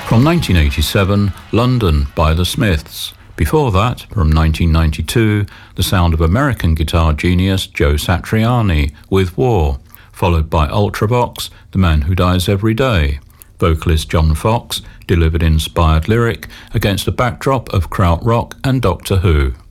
From 1987, London by the Smiths. Before that, from 1992, the sound of American guitar genius Joe Satriani with War, followed by Ultravox, The Man Who Dies Every Day. Vocalist John Foxx delivered inspired lyric against a backdrop of krautrock and Doctor Who.